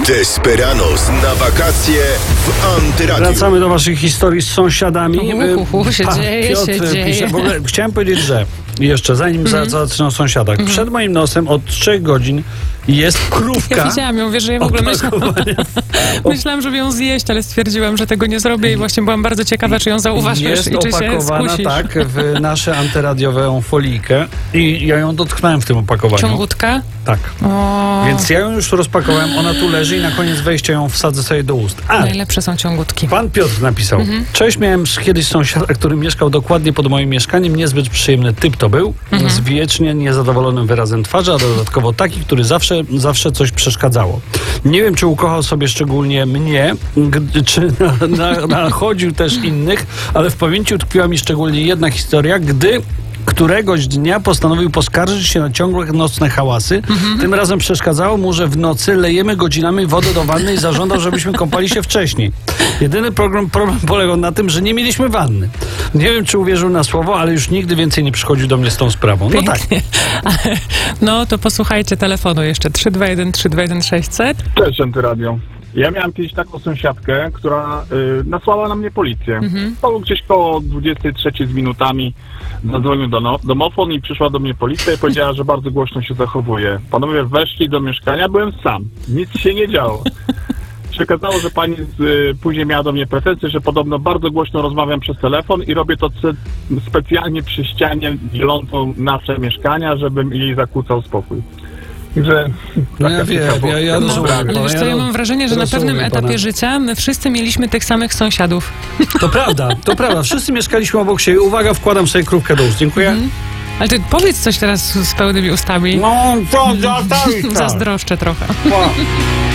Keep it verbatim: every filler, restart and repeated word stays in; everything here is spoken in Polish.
Desperados na wakacje w Antyradiu. Wracamy do waszych historii z sąsiadami. Uhu, się Pan dzieje, Piotr się dzieje. pisze, w ogóle chciałem powiedzieć, że jeszcze zanim mm-hmm. zacznę o sąsiadach, mm-hmm. przed moim nosem od trzech godzin jest krówka. Ja widziałam ją, wiesz, że ja w ogóle myślałam, myślałam, żeby ją zjeść, ale stwierdziłam, że tego nie zrobię i właśnie byłam bardzo ciekawa, czy ją zauważysz jest i czy się opakowana, skusisz. tak, w nasze antyradiową folijkę i ja ją dotknąłem w tym opakowaniu. Ciągutka? Tak. O. Więc ja ją już rozpakowałem, ona tu leży i na koniec wejścia ją wsadzę sobie do ust. A, najlepsze są ciągutki. Pan Piotr napisał. Mhm. Cześć, miałem kiedyś sąsiada, który mieszkał dokładnie pod moim mieszkaniem. Niezbyt przyjemny typ to był. Mhm. Z wiecznie niezadowolonym wyrazem twarzy, a dodatkowo taki, który zawsze, zawsze coś przeszkadzało. Nie wiem, czy ukochał sobie szczególnie mnie, g- czy na, na, nachodził też innych, ale w pamięci utkwiła mi szczególnie jedna historia, gdy któregoś dnia postanowił poskarżyć się na ciągłe nocne hałasy. Mhm. Tym razem przeszkadzało mu, że w nocy lejemy godzinami wodę do wanny i zażądał, żebyśmy kąpali się wcześniej. Jedyny problem, problem polegał na tym, że nie mieliśmy wanny. Nie wiem, czy uwierzył na słowo, ale już nigdy więcej nie przychodził do mnie z tą sprawą. No pięknie. tak. No to posłuchajcie telefonu jeszcze. trzy dwa jeden trzy dwa jeden sześćset. Cześć, Antyradio. Ja miałam kiedyś taką sąsiadkę, która y, nasłała na mnie policję. Mhm. Było gdzieś koło dwudziestej trzeciej z minutami. Zadzwonił do no, domofon i przyszła do mnie policja i powiedziała, że bardzo głośno się zachowuje. Panowie weszli do mieszkania, byłem sam. Nic się nie działo. Się okazało, że pani z, y, później miała do mnie pretensje, że podobno bardzo głośno rozmawiam przez telefon i robię to ce- specjalnie przy ścianie dzielącą nasze mieszkania, żebym jej zakłócał spokój. Także no ja wiem, ja, ja no, rozumiem. Ale wiesz co, ja mam wrażenie, że na pewnym etapie pana. życia my wszyscy mieliśmy tych samych sąsiadów. To prawda, to prawda. Wszyscy mieszkaliśmy obok siebie. Uwaga, wkładam sobie krówkę do ust. Dziękuję. Mhm. Ale ty powiedz coś teraz z pełnymi ustami. No, to, to, to, to. Zazdroszczę trochę. Wow.